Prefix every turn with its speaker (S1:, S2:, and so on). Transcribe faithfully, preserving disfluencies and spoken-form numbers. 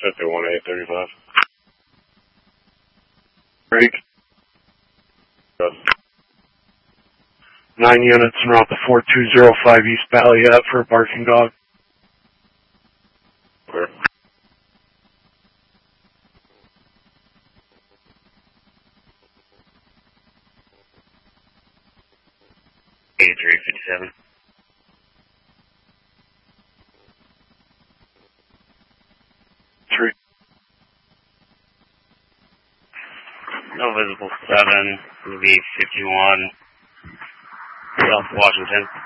S1: fifty-one eight thirty-five. Break. Nine units en route to four two zero five East Ballyet for a barking dog. Clear.
S2: eighty-three fifty-seven.
S1: Three.
S2: No visible seven, will be fifty-one, South Washington.